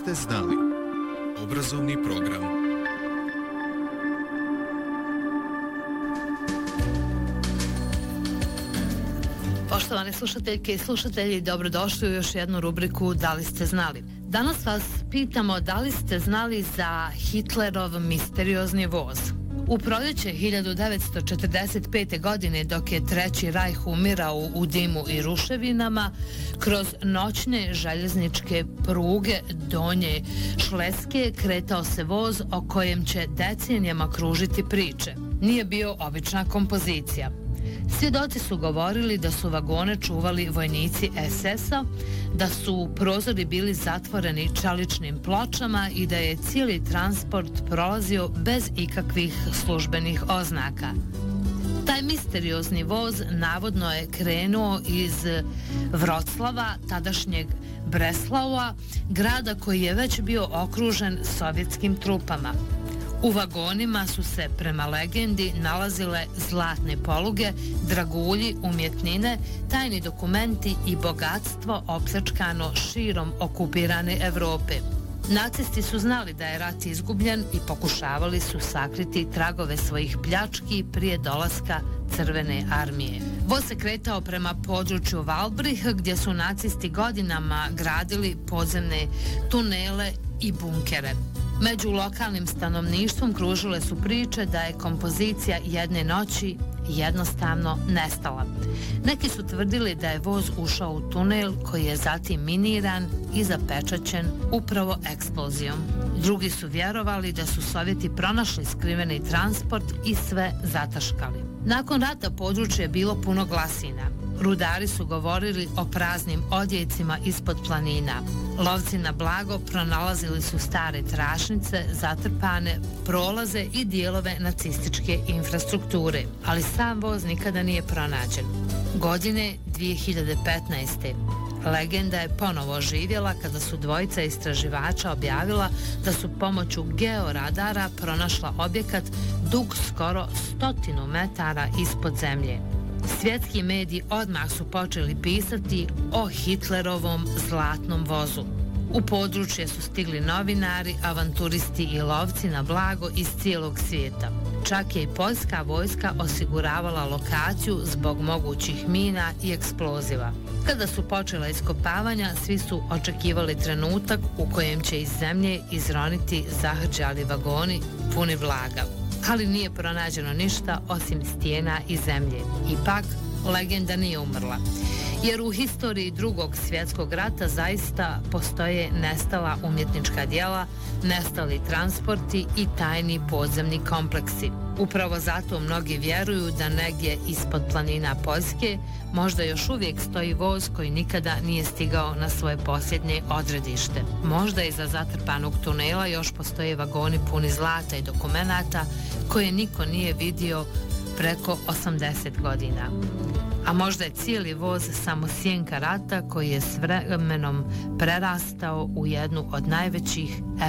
ste znali? Obrazovni program. Poštovane slušateljke i slušatelji, dobrodošli u još jednu rubriku Da li ste znali? Danas vas pitamo da li ste znali za Hitlerov misteriozni voz. U proljeće 1945. godine, dok je Treći rajh umirao u dimu i ruševinama, kroz noćne željezničke pruge Donje Šleske kretao se voz o kojem će decenijama kružiti priče. Nije bio obična kompozicija. Svjedoci su govorili da su vagone čuvali vojnici SS-a, da su prozori bili zatvoreni čeličnim pločama i da je cijeli transport prolazio bez ikakvih službenih oznaka. Taj misteriozni voz navodno je krenuo iz Vroclava, tadašnjeg Breslava, grada koji je već bio okružen sovjetskim trupama. U vagonima su se, prema legendi, nalazile zlatne poluge, dragulji, umjetnine, tajni dokumenti i bogatstvo opljačkano širom okupirane Evrope. Nacisti su znali da je rat izgubljen i pokušavali su sakriti tragove svojih pljački prije dolaska Crvene armije. Voz se kretao prema području Valbrih, gdje su nacisti godinama gradili podzemne tunele i bunkere. Među lokalnim stanovništvom kružile su priče da je kompozicija jedne noći jednostavno nestala. Neki su tvrdili da je voz ušao u tunel koji je zatim miniran i zapečaćen upravo eksplozijom. Drugi su vjerovali da su Sovjeti pronašli skriveni transport i sve zataškali. Nakon rata područje je bilo puno glasina. Rudari su govorili o praznim odjecima ispod planina. Lovci na blago pronalazili su stare tračnice, zatrpane prolaze i dijelove nacističke infrastrukture, ali sam voz nikada nije pronađen. Godine 2015. Legenda je ponovo oživjela kada su dvojica istraživača objavila da su pomoću georadara pronašla objekat dug skoro 100 metara ispod zemlje. Svjetski mediji odmah su počeli pisati o Hitlerovom zlatnom vozu. U područje su stigli novinari, avanturisti i lovci na blago iz cijelog svijeta. Čak je i poljska vojska osiguravala lokaciju zbog mogućih mina i eksploziva. Kada su počela iskopavanja, svi su očekivali trenutak u kojem će iz zemlje izroniti zahrđali vagoni puni blaga. Ali nije pronađeno ništa osim stijena i zemlje. Ipak, legenda nije umrla. Jer u historiji Drugog svjetskog rata zaista postoje nestala umjetnička djela, nestali transporti i tajni podzemni kompleksi. Upravo zato mnogi vjeruju da negdje ispod planina Poljske možda još uvijek stoji voz koji nikada nije stigao na svoje posljednje odredište. Možda iza zatrpanog tunela još postoje vagoni puni zlata i dokumenata koje niko nije vidio preko 80 godina. A možda je cijeli voz samo sjenka rata koji je s vremenom prerastao u jednu od najvećih